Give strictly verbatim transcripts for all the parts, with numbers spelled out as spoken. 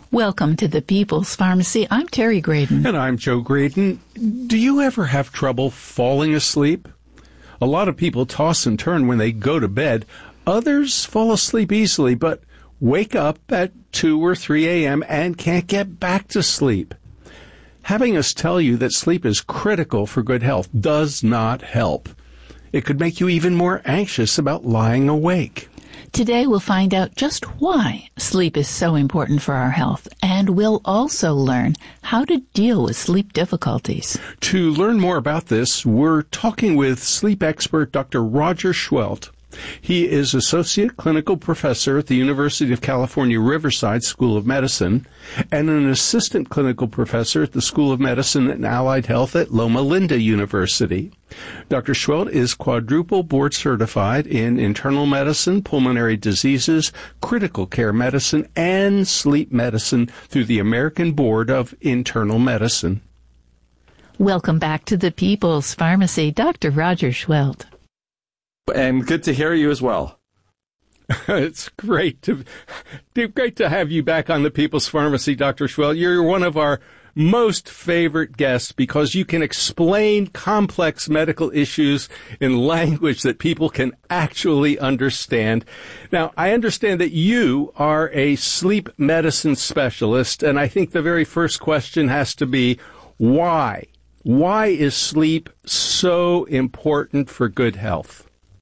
Welcome to the People's Pharmacy. I'm Terry Graydon. And I'm Joe Graydon. Do you ever have trouble falling asleep? A lot of people toss and turn when they go to bed. Others fall asleep easily, but wake up at two or three a.m. and can't get back to sleep. Having us tell you that sleep is critical for good health does not help. It could make you even more anxious about lying awake. Today we'll find out just why sleep is so important for our health, and we'll also learn how to deal with sleep difficulties. To learn more about this, we're talking with sleep expert Doctor Roger Schwelt. He is Associate Clinical Professor at the University of California, Riverside School of Medicine and an Assistant Clinical Professor at the School of Medicine and Allied Health at Loma Linda University. Doctor Schwelt is quadruple board certified in internal medicine, pulmonary diseases, critical care medicine, and sleep medicine through the American Board of Internal Medicine. Welcome back to the People's Pharmacy, Doctor Roger Schwelt. And good to hear you as well. It's great to great to have you back on the People's Pharmacy, Doctor Schwelt. You're one of our most favorite guests because you can explain complex medical issues in language that people can actually understand. Now, I understand that you are a sleep medicine specialist, and I think the very first question has to be, why? Why is sleep so important for good health?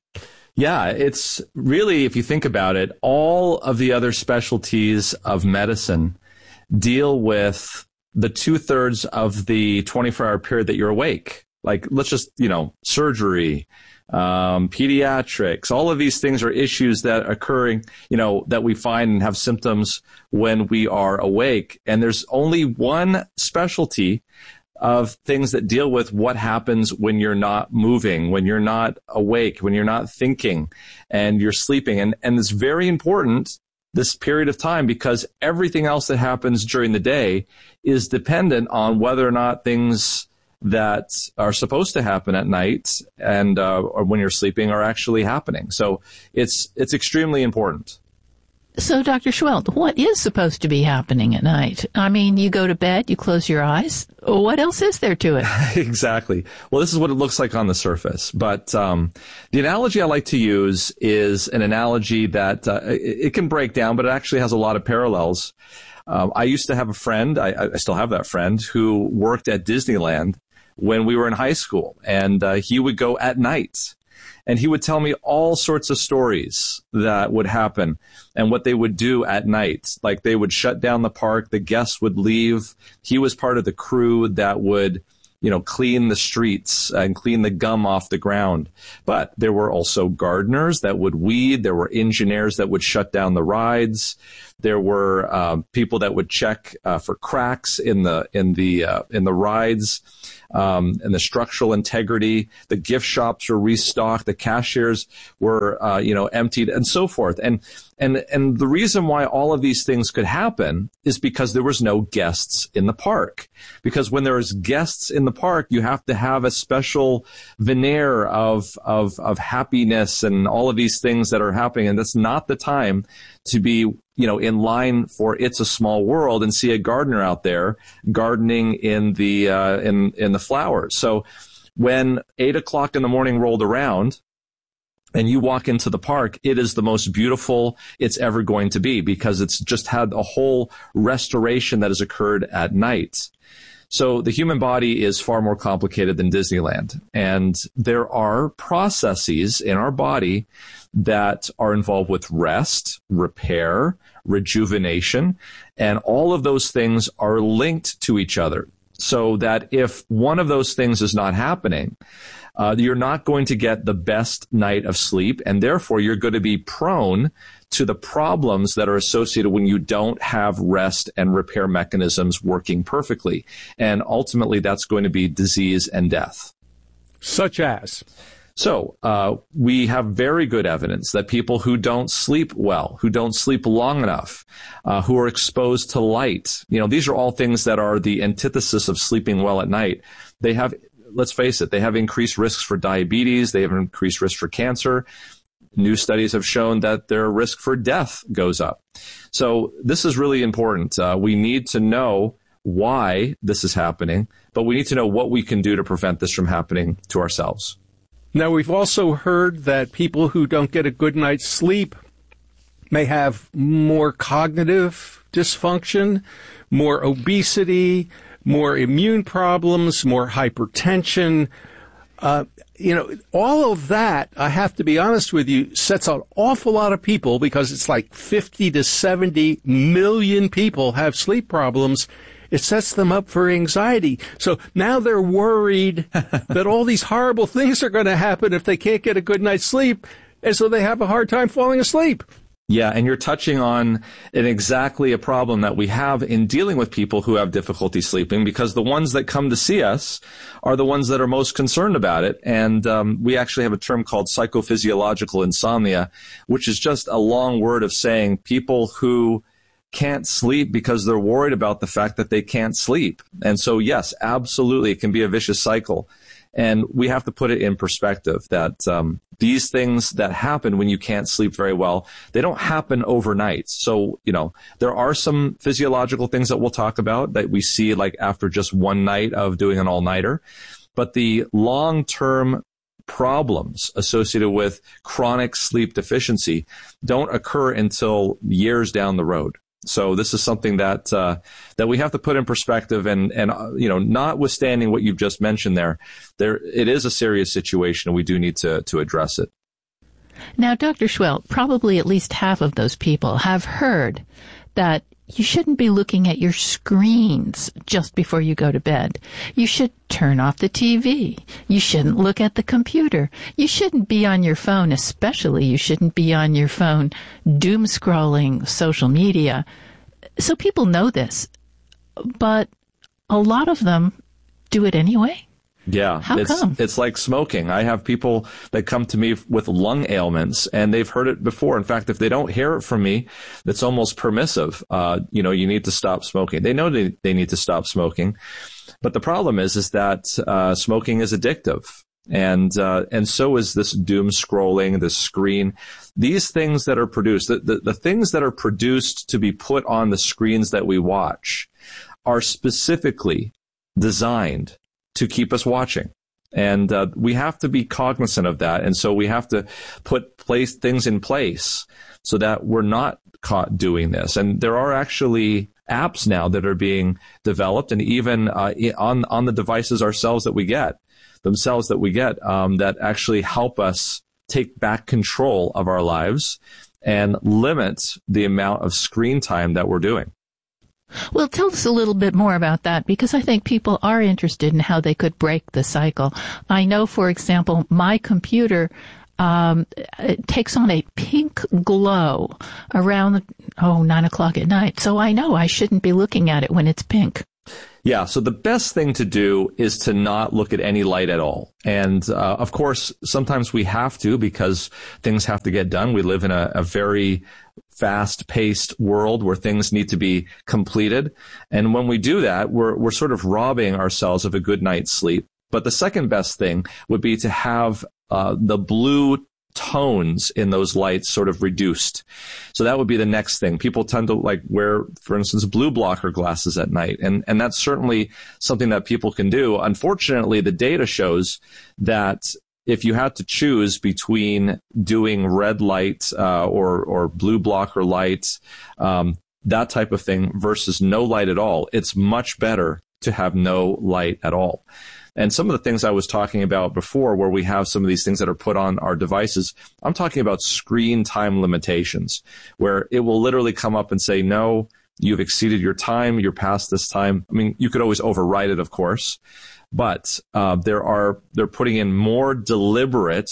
Yeah, it's really, if you think about it, all of the other specialties of medicine deal with the two-thirds of the twenty-four hour period that you're awake. Like, let's just, you know, surgery, um, pediatrics, all of these things are issues that are occurring, you know, that we find and have symptoms when we are awake. And there's only one specialty of things that deal with what happens when you're not moving, when you're not awake, when you're not thinking, and you're sleeping. And, and it's very important, this period of time, because everything else that happens during the day is dependent on whether or not things that are supposed to happen at night and uh, or when you're sleeping are actually happening. So it's it's extremely important. So, Doctor Schwelt, what is supposed to be happening at night? I mean, you go to bed, you close your eyes. What else is there to it? Exactly. Well, this is what it looks like on the surface. But um, the analogy I like to use is an analogy that uh, it, it can break down, but it actually has a lot of parallels. Um, I used to have a friend, I, I still have that friend, who worked at Disneyland when we were in high school. And uh, he would go at night. And he would tell me all sorts of stories that would happen and what they would do at night. Like they would shut down the park, the guests would leave. He was part of the crew that would, you know, clean the streets and clean the gum off the ground. But there were also gardeners that would weed. There were engineers that would shut down the rides. There were um, people that would check uh, for cracks in the in the uh, in the rides. Um, and the structural integrity, the gift shops were restocked, the cashiers were, uh, you know, emptied, and so forth. And and and the reason why all of these things could happen is because there was no guests in the park. Because when there's guests in the park, you have to have a special veneer of of of happiness and all of these things that are happening, and that's not the time to be, you know, in line for It's a Small World and see a gardener out there gardening in the uh, in in the flowers. So when eight o'clock in the morning rolled around and you walk into the park, it is the most beautiful it's ever going to be because it's just had a whole restoration that has occurred at night. So the human body is far more complicated than Disneyland. And there are processes in our body that are involved with rest, repair, rejuvenation, and all of those things are linked to each other. So that if one of those things is not happening, uh, you're not going to get the best night of sleep, and therefore you're going to be prone to the problems that are associated when you don't have rest and repair mechanisms working perfectly. And ultimately, that's going to be disease and death. Such as? So uh, we have very good evidence that people who don't sleep well, who don't sleep long enough, uh, who are exposed to light, you know, these are all things that are the antithesis of sleeping well at night. They have, let's face it, they have increased risks for diabetes. They have increased risk for cancer. new studies have shown that their risk for death goes up. So this is really important. Uh, we need to know why this is happening, but we need to know what we can do to prevent this from happening to ourselves. Now, we've also heard that people who don't get a good night's sleep may have more cognitive dysfunction, more obesity, more immune problems, more hypertension. Uh, you know, all of that, I have to be honest with you, sets an awful lot of people, because it's like fifty to seventy million people have sleep problems. It sets them up for anxiety. So now they're worried that all these horrible things are going to happen if they can't get a good night's sleep, and so they have a hard time falling asleep. Yeah, and you're touching on an exactly a problem that we have in dealing with people who have difficulty sleeping, because the ones that come to see us are the ones that are most concerned about it. And um, we actually have a term called psychophysiological insomnia, which is just a long word of saying people who can't sleep because they're worried about the fact that they can't sleep. And so, yes, absolutely, it can be a vicious cycle. And we have to put it in perspective that um, these things that happen when you can't sleep very well, they don't happen overnight. So, you know, there are some physiological things that we'll talk about that we see like after just one night of doing an all-nighter. But the long-term problems associated with chronic sleep deficiency don't occur until years down the road. So this is something that uh, that we have to put in perspective, and and uh, you know, notwithstanding what you've just mentioned there, there it is a serious situation, and we do need to to address it. Now, Doctor Schwelt, probably at least half of those people have heard that you shouldn't be looking at your screens just before you go to bed. You should turn off the T V. You shouldn't look at the computer. You shouldn't be on your phone, especially you shouldn't be on your phone doom scrolling social media. So people know this, but a lot of them do it anyway. Yeah, How it's come? It's like smoking. I have people that come to me with lung ailments, and they've heard it before. In fact, if they don't hear it from me, it's almost permissive. Uh, you know, you need to stop smoking. They know they, they need to stop smoking, but the problem is, is that uh, smoking is addictive, and uh, and so is this doom scrolling, this screen. These things that are produced, the, the the things that are produced to be put on the screens that we watch, are specifically designed to keep us watching. And uh, we have to be cognizant of that. And so we have to put place things in place so that we're not caught doing this. And there are actually apps now that are being developed, and even uh, on on the devices ourselves that we get, themselves that we get, um, that actually help us take back control of our lives and limit the amount of screen time that we're doing. Well, tell us a little bit more about that, because I think people are interested in how they could break the cycle. I know, for example, my computer um, it takes on a pink glow around, oh, nine o'clock at night. So I know I shouldn't be looking at it when it's pink. Yeah, so the best thing to do is to not look at any light at all. And, uh, of course, sometimes we have to, because things have to get done. We live in a, a very fast-paced world where things need to be completed. And when we do that, we're we're sort of robbing ourselves of a good night's sleep. But the second best thing would be to have uh, the blue tones in those lights sort of reduced. So that would be the next thing. People tend to like wear, for instance, blue blocker glasses at night. And, and that's certainly something that people can do. Unfortunately, the data shows that if you had to choose between doing red light uh, or, or blue blocker lights, um, that type of thing versus no light at all, it's much better to have no light at all. And some of the things I was talking about before, where we have some of these things that are put on our devices, I'm talking about screen time limitations, where it will literally come up and say, no, you've exceeded your time, you're past this time. I mean, you could always override it, of course, but uh, there are they're putting in more deliberate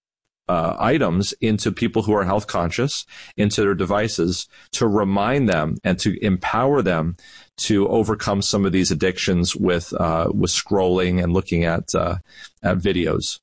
uh, items into people who are health conscious, into their devices, to remind them and to empower them to overcome some of these addictions with uh, with scrolling and looking at uh, at videos.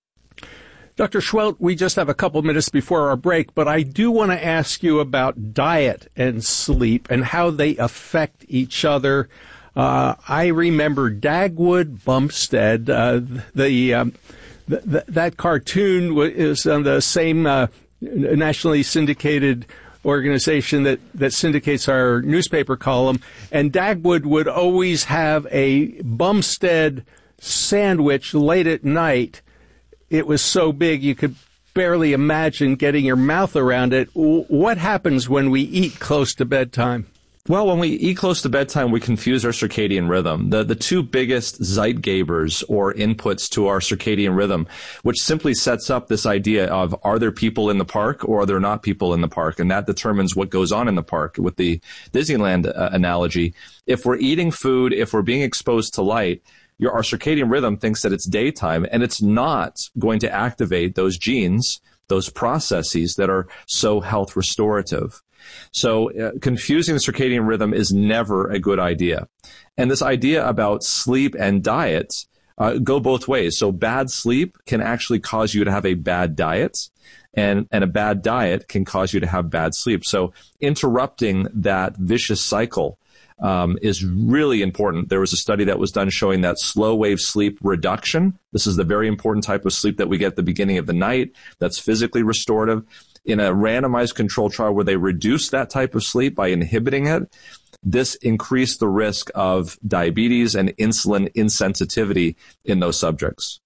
Doctor Schwelt, we just have a couple minutes before our break, but I do want to ask you about diet and sleep and how they affect each other. Uh, I remember Dagwood Bumstead, uh, the, um, th- th- that cartoon is on the same uh, nationally syndicated organization that, that syndicates our newspaper column, and Dagwood would always have a Bumstead sandwich late at night. It was so big you could barely imagine getting your mouth around it. What happens when we eat close to bedtime? Well, when we eat close to bedtime, we confuse our circadian rhythm. The the two biggest Zeitgebers, or inputs to our circadian rhythm, which simply sets up this idea of, are there people in the park or are there not people in the park? And that determines what goes on in the park. With the Disneyland uh, analogy, if we're eating food, if we're being exposed to light, your, our circadian rhythm thinks that it's daytime, and it's not going to activate those genes, those processes that are so health restorative. So uh, confusing the circadian rhythm is never a good idea. And this idea about sleep and diet uh, go both ways. So bad sleep can actually cause you to have a bad diet, and, and a bad diet can cause you to have bad sleep. So interrupting that vicious cycle um, is really important. There was a study that was done showing that slow wave sleep reduction, this is the very important type of sleep that we get at the beginning of the night, that's physically restorative. In a randomized control trial where they reduced that type of sleep by inhibiting it, this increased the risk of diabetes and insulin insensitivity in those subjects.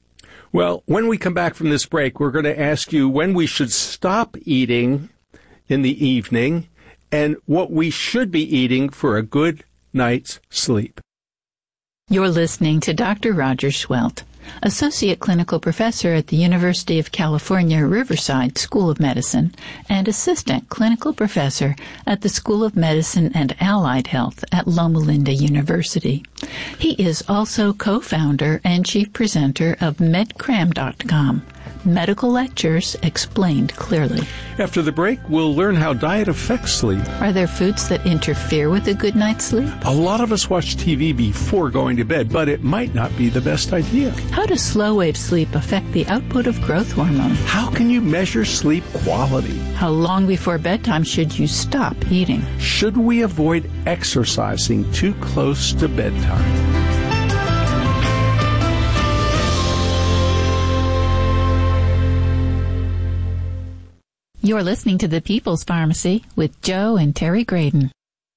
Well, when we come back from this break, we're going to ask you when we should stop eating in the evening and what we should be eating for a good night's sleep. You're listening to Doctor Roger Schwelt, Associate Clinical Professor at the University of California, Riverside School of Medicine, and Assistant Clinical Professor at the School of Medicine and Allied Health at Loma Linda University. He is also co-founder and chief presenter of medcram dot com, medical lectures explained clearly. After the break, we'll learn how diet affects sleep. Are there foods that interfere with a good night's sleep? A lot of us watch T V before going to bed, but it might not be the best idea. How does slow-wave sleep affect the output of growth hormone? How can you measure sleep quality? How long before bedtime should you stop eating? Should we avoid exercising too close to bedtime? You're listening to The People's Pharmacy with Joe and Terry Graydon.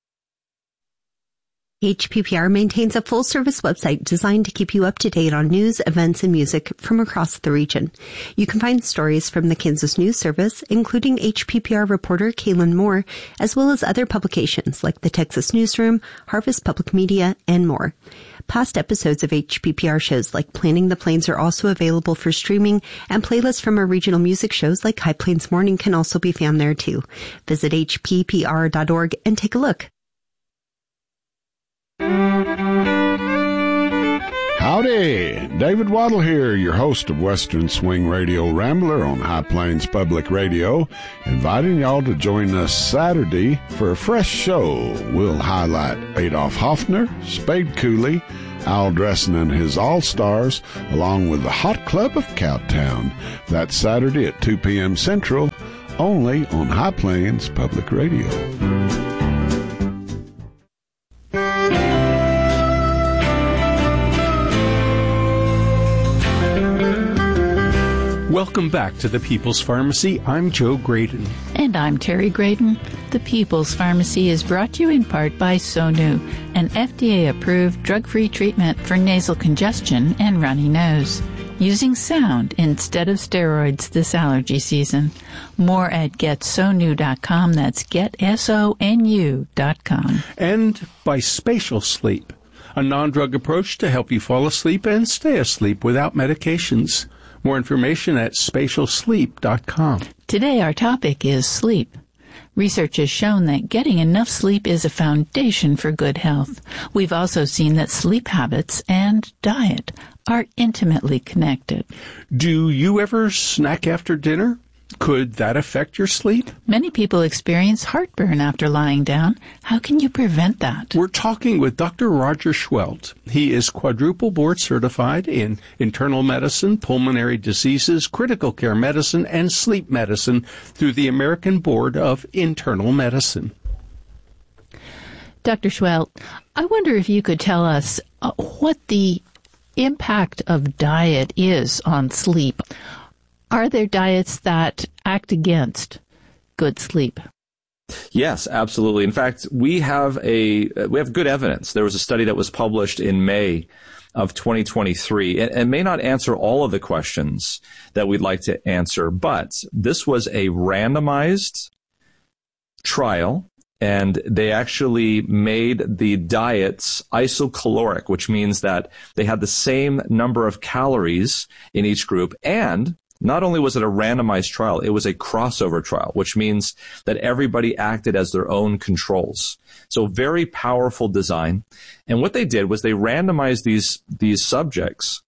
H P P R maintains a full-service website designed to keep you up to date on news, events, and music from across the region. You can find stories from the Kansas News Service, including H P P R reporter Kaylin Moore, as well as other publications like the Texas Newsroom, Harvest Public Media, and more. Past episodes of H P P R shows like Planning the Plains are also available for streaming, and playlists from our regional music shows like High Plains Morning can also be found there too. Visit H P P R dot org and take a look. Howdy! David Waddle here, your host of Western Swing Radio Rambler on High Plains Public Radio, inviting y'all to join us Saturday for a fresh show. We'll highlight Adolf Hoffner, Spade Cooley, Al Dressen and his All-Stars, along with the Hot Club of Cowtown. That's Saturday at two p.m. Central, only on High Plains Public Radio. Welcome back to the People's Pharmacy. I'm Joe Graydon. And I'm Terry Graydon. The People's Pharmacy is brought to you in part by Sonu, an F D A-approved drug-free treatment for nasal congestion and runny nose, using sound instead of steroids this allergy season. More at get sonu dot com. That's get S O N U dot com. And by Spatial Sleep, a non-drug approach to help you fall asleep and stay asleep without medications. More information at spatial sleep dot com. Today our topic is sleep. Research has shown that getting enough sleep is a foundation for good health. We've also seen that sleep habits and diet are intimately connected. Do you ever snack after dinner? Could that affect your sleep? Many people experience heartburn after lying down. How can you prevent that? We're talking with Doctor Roger Schwelt. He is quadruple board certified in internal medicine, pulmonary diseases, critical care medicine, and sleep medicine through the American Board of Internal Medicine. Doctor Schwelt, I wonder if you could tell us uh, what the impact of diet is on sleep. Are there diets that act against good sleep? Yes, absolutely. In fact, we have a we have good evidence. There was a study that was published in May of twenty twenty-three. It, it may not answer all of the questions that we'd like to answer, but this was a randomized trial, and they actually made the diets isocaloric, which means that they had the same number of calories in each group. And not only was it a randomized trial, it was a crossover trial, which means that everybody acted as their own controls. So very powerful design. And what they did was they randomized these, these subjects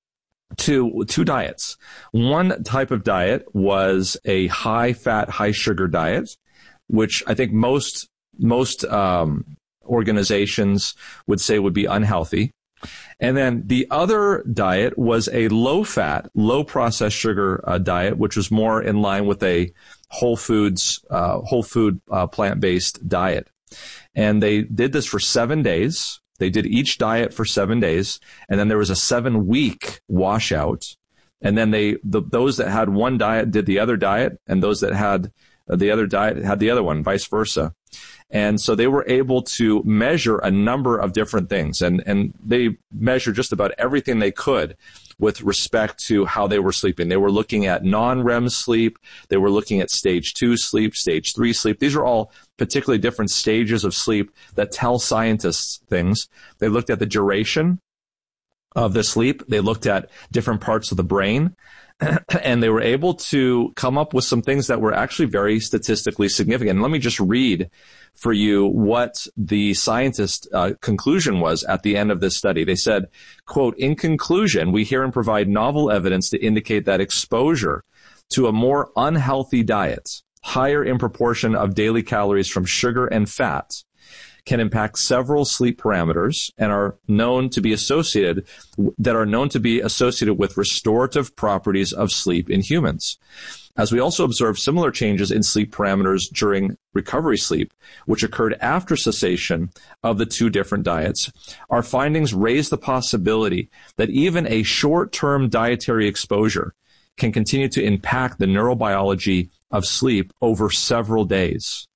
to two diets. One type of diet was a high-fat, high-sugar diet, which I think most most um, organizations would say would be unhealthy. And then the other diet was a low-fat, low-processed sugar uh, diet, which was more in line with a whole foods, uh, whole food uh, plant-based diet. And they did this for seven days. They did each diet for seven days, and then there was a seven-week washout. And then they the, those that had one diet did the other diet, and those that had the other diet had the other one, vice versa. And so they were able to measure a number of different things, and, and they measured just about everything they could with respect to how they were sleeping. They were looking at non-R E M sleep. They were looking at stage two sleep, stage three sleep. These are all particularly different stages of sleep that tell scientists things. They looked at the duration of the sleep. They looked at different parts of the brain. And they were able to come up with some things that were actually very statistically significant. And let me just read for you what the scientist uh, conclusion was at the end of this study. They said, quote, "In conclusion, we herein provide novel evidence to indicate that exposure to a more unhealthy diet, higher in proportion of daily calories from sugar and fat, can impact several sleep parameters and are known to be associated that are known to be associated with restorative properties of sleep in humans. As we also observed similar changes in sleep parameters during recovery sleep, which occurred after cessation of the two different diets, our findings raise the possibility that even a short-term dietary exposure can continue to impact the neurobiology of sleep over several days."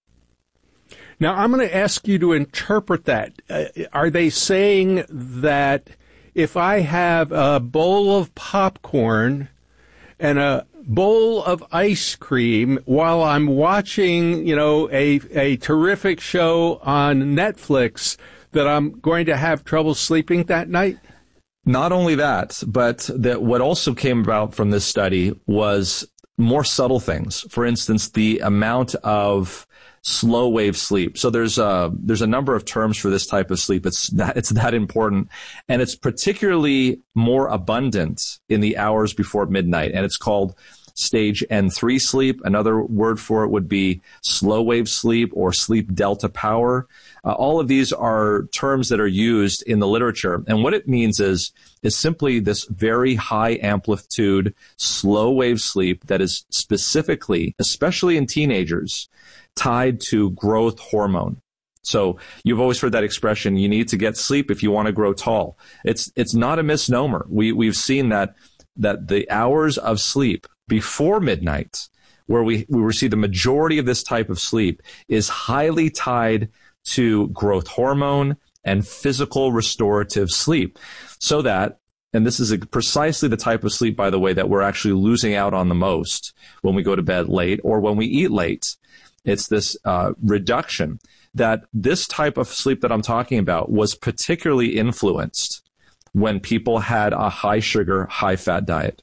Now, I'm going to ask you to interpret that. Uh, are they saying that if I have a bowl of popcorn and a bowl of ice cream while I'm watching, you know, a, a terrific show on Netflix, that I'm going to have trouble sleeping that night? Not only that, but that what also came about from this study was more subtle things. For instance, the amount of slow wave sleep. So there's a, there's a number of terms for this type of sleep. It's that, it's that important. And it's particularly more abundant in the hours before midnight. And it's called stage N three sleep. Another word for it would be slow wave sleep or sleep delta power. Uh, all of these are terms that are used in the literature. And what it means is, is simply this very high amplitude, slow wave sleep that is specifically, especially in teenagers, tied to growth hormone. So you've always heard that expression, you need to get sleep if you want to grow tall. It's, it's not a misnomer. We, we've seen that, that the hours of sleep before midnight, where we, we receive the majority of this type of sleep, is highly tied to growth hormone and physical restorative sleep. So that, and this is a, precisely the type of sleep, by the way, that we're actually losing out on the most when we go to bed late or when we eat late. It's this uh, reduction that this type of sleep that I'm talking about was particularly influenced when people had a high sugar, high fat diet.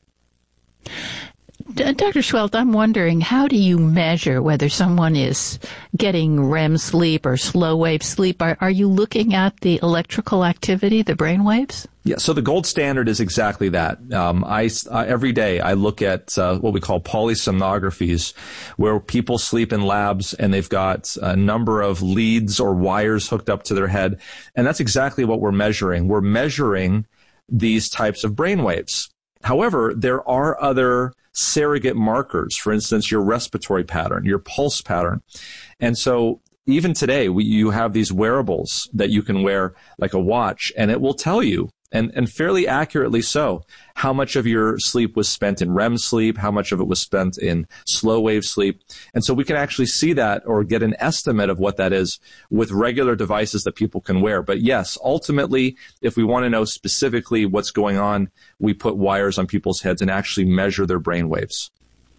Doctor Schwelt, I'm wondering, how do you measure whether someone is getting R E M sleep or slow wave sleep? Are, are you looking at the electrical activity, the brain waves? Yeah, so the gold standard is exactly that. Um, I, uh, every day I look at uh, what we call polysomnographies, where people sleep in labs and they've got a number of leads or wires hooked up to their head. And that's exactly what we're measuring. We're measuring these types of brain waves. However, there are other surrogate markers, for instance, your respiratory pattern, your pulse pattern. And so even today, we, you have these wearables that you can wear like a watch, and it will tell you and, and fairly accurately so, how much of your sleep was spent in R E M sleep, how much of it was spent in slow wave sleep. And so we can actually see that or get an estimate of what that is with regular devices that people can wear. But yes, ultimately, if we want to know specifically what's going on, we put wires on people's heads and actually measure their brain waves.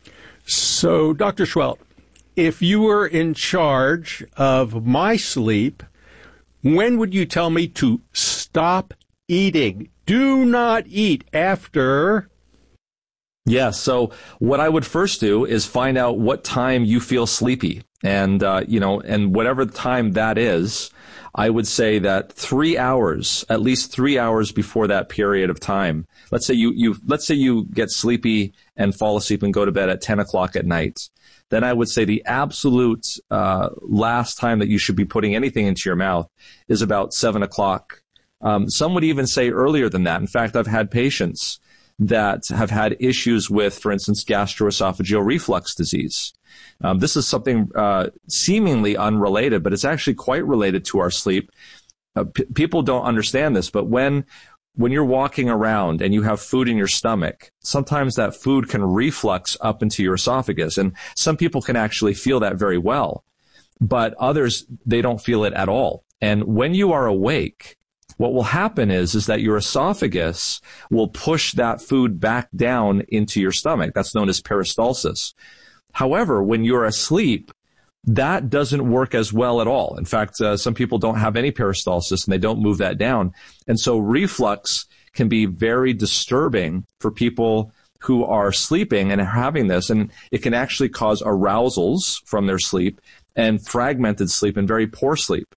So, Doctor Schwelt, if you were in charge of my sleep, when would you tell me to stop eating? Do not eat after... Yes. So what I would first do is find out what time you feel sleepy. And, uh, you know, and whatever time that is, I would say that three hours, at least three hours before that period of time. Let's say you, you, let's say you get sleepy and fall asleep and go to bed at ten o'clock at night. Then I would say the absolute, uh, last time that you should be putting anything into your mouth is about seven o'clock. Um, some would even say earlier than that. In fact, I've had patients that have had issues with, for instance, gastroesophageal reflux disease. Um, this is something uh, seemingly unrelated, but it's actually quite related to our sleep. Uh, p- people don't understand this, but when when you're walking around and you have food in your stomach, sometimes that food can reflux up into your esophagus, and some people can actually feel that very well, but others, they don't feel it at all. And when you are awake, what will happen is, is that your esophagus will push that food back down into your stomach. That's known as peristalsis. However, when you're asleep, that doesn't work as well at all. In fact, uh, some people don't have any peristalsis and they don't move that down. And so reflux can be very disturbing for people who are sleeping and having this. And it can actually cause arousals from their sleep and fragmented sleep and very poor sleep.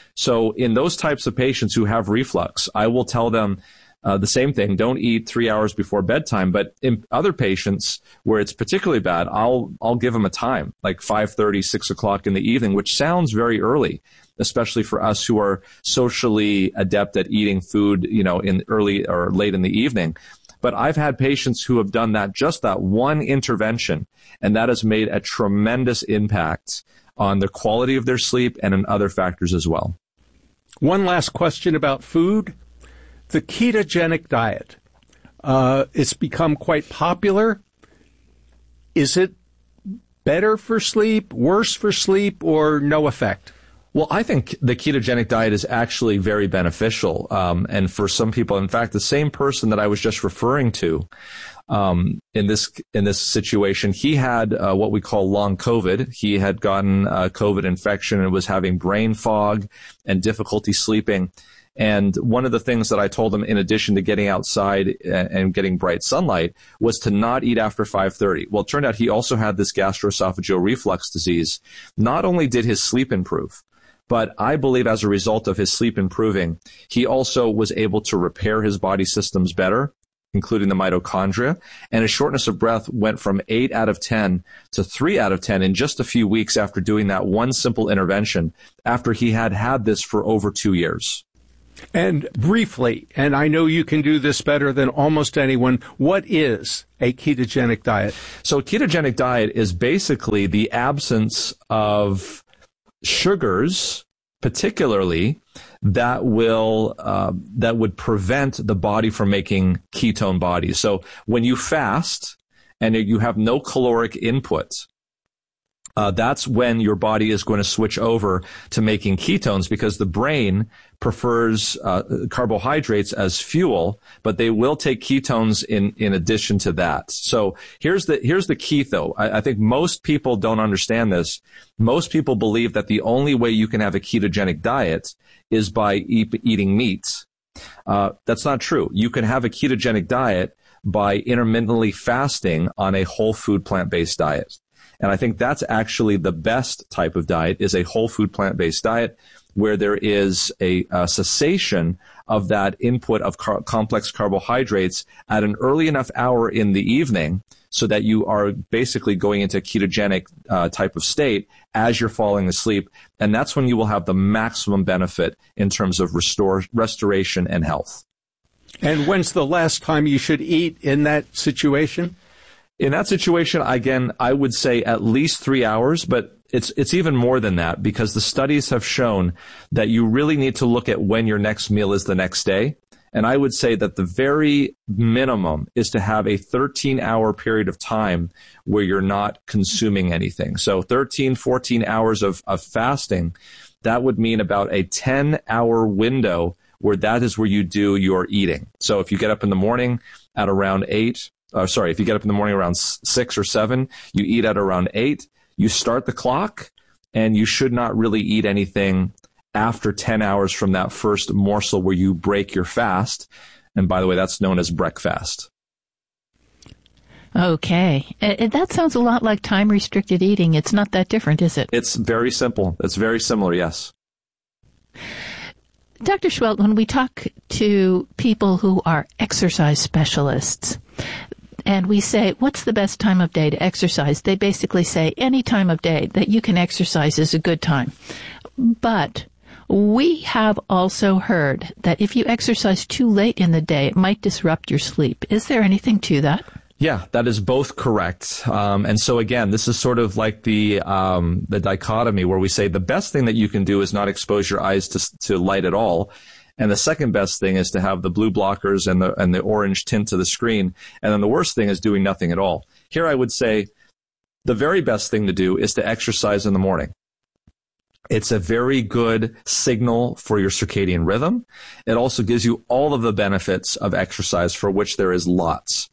So in those types of patients who have reflux, I will tell them uh, the same thing. Don't eat three hours before bedtime. But in other patients where it's particularly bad, I'll I'll give them a time, like five thirty, six o'clock in the evening, which sounds very early, especially for us who are socially adept at eating food, you know, in early or late in the evening. But I've had patients who have done that, just that one intervention, and that has made a tremendous impact on the quality of their sleep and in other factors as well. One last question about food. The ketogenic diet. Uh, it's become quite popular. Is it better for sleep, worse for sleep, or no effect? Well, I think the ketogenic diet is actually very beneficial. Um, and for some people, in fact, the same person that I was just referring to, Um, in this, in this situation, he had, uh, what we call long COVID. He had gotten a COVID infection and was having brain fog and difficulty sleeping. And one of the things that I told him, in addition to getting outside and, and getting bright sunlight, was to not eat after five thirty. Well, it turned out he also had this gastroesophageal reflux disease. Not only did his sleep improve, but I believe as a result of his sleep improving, he also was able to repair his body systems better, including the mitochondria, and his shortness of breath went from eight out of ten to three out of ten in just a few weeks after doing that one simple intervention, after he had had this for over two years. And briefly, and I know you can do this better than almost anyone, what is a ketogenic diet? So a ketogenic diet is basically the absence of sugars, particularly, that will uh, that would prevent the body from making ketone bodies. So when you fast and you have no caloric input, uh, that's when your body is going to switch over to making ketones, because the brain prefers uh, carbohydrates as fuel, but they will take ketones in in addition to that. So here's the here's the key, though. I, I think most people don't understand this. Most people believe that the only way you can have a ketogenic diet is by eat, eating meat. Uh, that's not true. You can have a ketogenic diet by intermittently fasting on a whole food plant-based diet. And I think that's actually the best type of diet, is a whole food plant-based diet where there is a, a cessation of that input of car- complex carbohydrates at an early enough hour in the evening so that you are basically going into a ketogenic uh, type of state as you're falling asleep. And that's when you will have the maximum benefit in terms of restore, restoration and health. And when's the last time you should eat in that situation? In that situation, again, I would say at least three hours, but it's it's even more than that, because the studies have shown that you really need to look at when your next meal is the next day. And I would say that the very minimum is to have a thirteen hour period of time where you're not consuming anything. So thirteen, fourteen hours of, of fasting, that would mean about a ten hour window where that is where you do your eating. So if you get up in the morning at around eight, uh, sorry, if you get up in the morning around six or seven, you eat at around eight, you start the clock, and you should not really eat anything after ten hours from that first morsel where you break your fast. And by the way, that's known as breakfast. Okay. Uh, that sounds a lot like time-restricted eating. It's not that different, is it? It's very simple. It's very similar, yes. Doctor Schwelt, when we talk to people who are exercise specialists, and we say, what's the best time of day to exercise? They basically say any time of day that you can exercise is a good time. But we have also heard that if you exercise too late in the day, it might disrupt your sleep. Is there anything to that? Yeah, that is both correct. Um, and so again, this is sort of like the um, the dichotomy where we say the best thing that you can do is not expose your eyes to to light at all. And the second best thing is to have the blue blockers and the and the orange tint to the screen. And then the worst thing is doing nothing at all. Here I would say the very best thing to do is to exercise in the morning. It's a very good signal for your circadian rhythm. It also gives you all of the benefits of exercise, for which there is lots.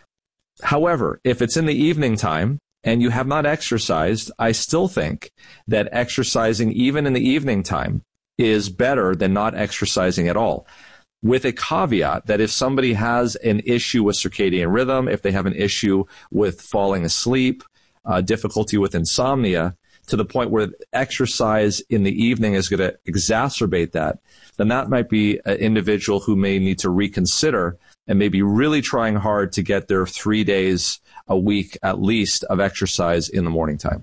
However, if it's in the evening time and you have not exercised, I still think that exercising even in the evening time is better than not exercising at all, with a caveat that if somebody has an issue with circadian rhythm, if they have an issue with falling asleep, uh, difficulty with insomnia, to the point where exercise in the evening is going to exacerbate that, then that might be an individual who may need to reconsider and maybe really trying hard to get their three days a week at least of exercise in the morning time.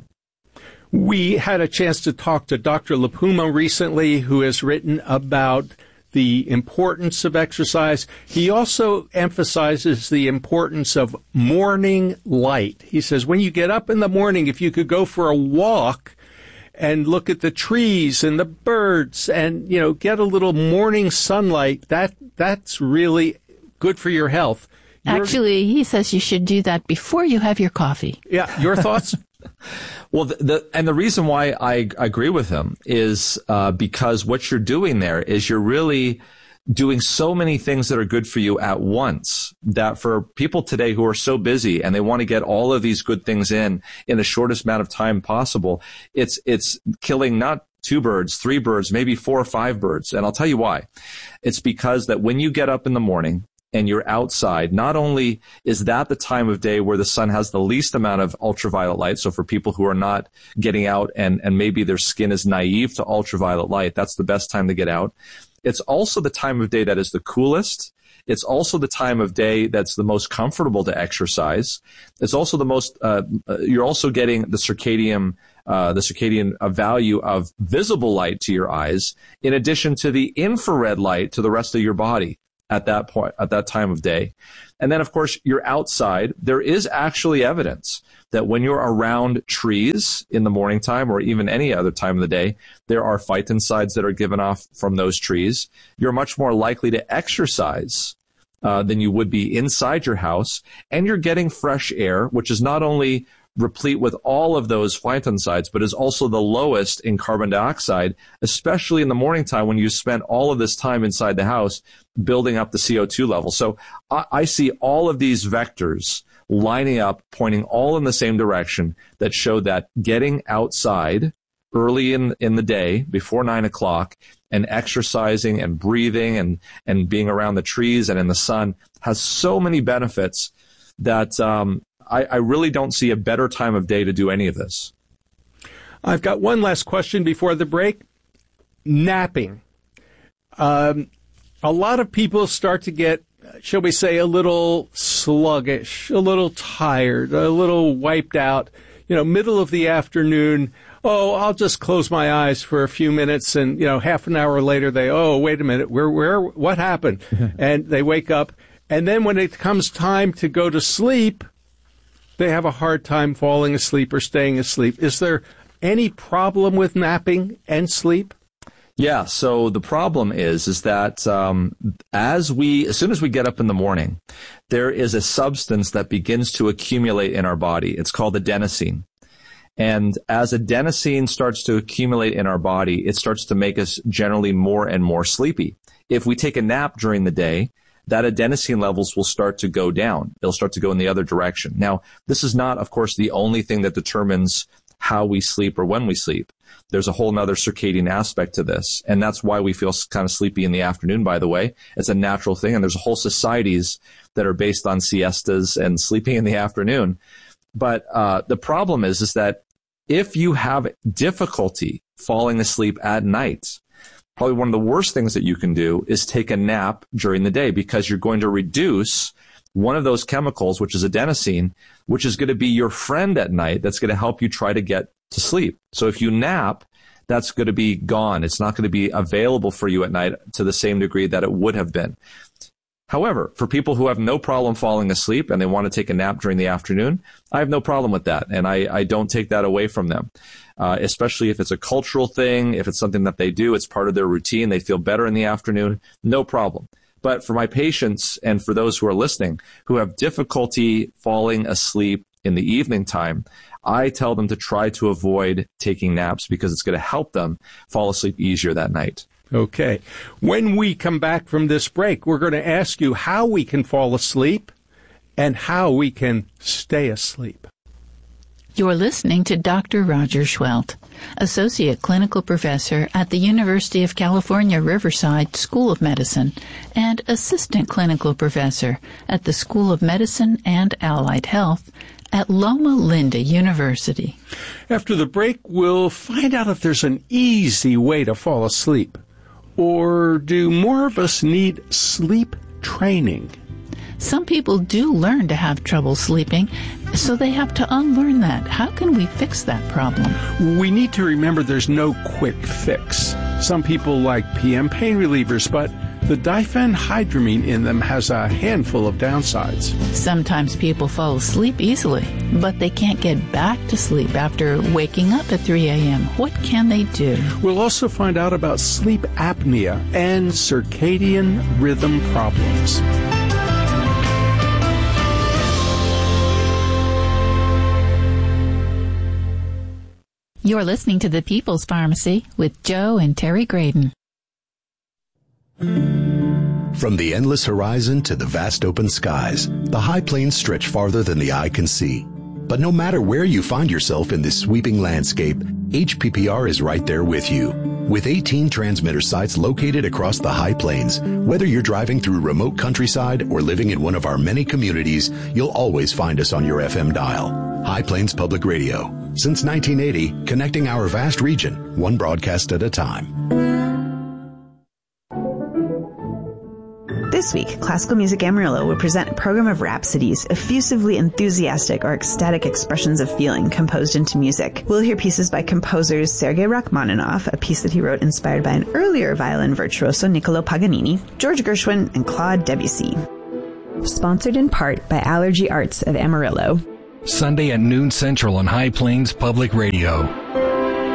We had a chance to talk to Doctor LaPuma recently, who has written about the importance of exercise. He also emphasizes the importance of morning light. He says when you get up in the morning, if you could go for a walk and look at the trees and the birds and, you know, get a little morning sunlight, that that's really good for your health. Your, Actually, he says you should do that before you have your coffee. Yeah, your thoughts? Well, the, the, and the reason why I agree with him is uh, because what you're doing there is you're really doing so many things that are good for you at once, that for people today who are so busy and they want to get all of these good things in in the shortest amount of time possible, it's it's killing not two birds, three birds, maybe four or five birds. And I'll tell you why. It's because that when you get up in the morning and you're outside, not only is that the time of day where the sun has the least amount of ultraviolet light, so for people who are not getting out and, and maybe their skin is naive to ultraviolet light, that's the best time to get out. It's also the time of day that is the coolest. It's also the time of day that's the most comfortable to exercise. It's also the most, uh, you're also getting the circadian, uh, the circadian uh, value of visible light to your eyes, in addition to the infrared light to the rest of your body at that point, at that time of day. And then, of course, you're outside. There is actually evidence that when you're around trees in the morning time or even any other time of the day, there are phytoncides that are given off from those trees. You're much more likely to exercise uh, than you would be inside your house. And you're getting fresh air, which is not only replete with all of those phytoncides, but is also the lowest in carbon dioxide, especially in the morning time when you spent all of this time inside the house building up the C O two level. So I, I see all of these vectors lining up, pointing all in the same direction, that show that getting outside early in, in the day, before nine o'clock, and exercising and breathing and, and being around the trees and in the sun has so many benefits that um, I, I really don't see a better time of day to do any of this. I've got one last question before the break. Napping. Um, a lot of people start to get, shall we say, a little sluggish, a little tired, a little wiped out. You know, middle of the afternoon, oh, I'll just close my eyes for a few minutes, and, you know, half an hour later they, oh, wait a minute, where, where, what happened? And they wake up. And then when it comes time to go to sleep, they have a hard time falling asleep or staying asleep. Is there any problem with napping and sleep? Yeah. So the problem is, is that um, as we, as soon as we get up in the morning, there is a substance that begins to accumulate in our body. It's called adenosine. And as adenosine starts to accumulate in our body, it starts to make us generally more and more sleepy. If we take a nap during the day, that adenosine levels will start to go down. They'll start to go in the other direction. Now, this is not, of course, the only thing that determines how we sleep or when we sleep. There's a whole nother circadian aspect to this. And that's why we feel kind of sleepy in the afternoon, by the way. It's a natural thing. And there's whole societies that are based on siestas and sleeping in the afternoon. But uh, the problem is, is that if you have difficulty falling asleep at night, probably one of the worst things that you can do is take a nap during the day, because you're going to reduce one of those chemicals, which is adenosine, which is going to be your friend at night that's going to help you try to get to sleep. So if you nap, that's going to be gone. It's not going to be available for you at night to the same degree that it would have been. However, for people who have no problem falling asleep and they want to take a nap during the afternoon, I have no problem with that. And I, I don't take that away from them, uh, especially if it's a cultural thing, if it's something that they do, it's part of their routine, they feel better in the afternoon, no problem. But for my patients and for those who are listening who have difficulty falling asleep in the evening time, I tell them to try to avoid taking naps, because it's going to help them fall asleep easier that night. Okay. When we come back from this break, we're going to ask you how we can fall asleep and how we can stay asleep. You're listening to Doctor Roger Schwelt, Associate Clinical Professor at the University of California, Riverside School of Medicine and Assistant Clinical Professor at the School of Medicine and Allied Health at Loma Linda University. After the break, we'll find out if there's an easy way to fall asleep. Or do more of us need sleep training? Some people do learn to have trouble sleeping, so they have to unlearn that. How can we fix that problem? We need to remember there's no quick fix. Some people like P M pain relievers, but the diphenhydramine in them has a handful of downsides. Sometimes people fall asleep easily, but they can't get back to sleep after waking up at three a.m. What can they do? We'll also find out about sleep apnea and circadian rhythm problems. You're listening to The People's Pharmacy with Joe and Terry Graydon. From the endless horizon to the vast open skies, the high plains stretch farther than the eye can see. But no matter where you find yourself in this sweeping landscape, H P P R is right there with you. With eighteen transmitter sites located across the high plains, whether you're driving through remote countryside or living in one of our many communities, you'll always find us on your F M dial. High Plains Public Radio. Since nineteen eighty, connecting our vast region, one broadcast at a time. This week, Classical Music Amarillo will present a program of rhapsodies, effusively enthusiastic or ecstatic expressions of feeling composed into music. We'll hear pieces by composers Sergei Rachmaninoff, a piece that he wrote inspired by an earlier violin virtuoso Niccolo Paganini, George Gershwin, and Claude Debussy. Sponsored in part by Allergy Arts of Amarillo. Sunday at noon Central on High Plains Public Radio.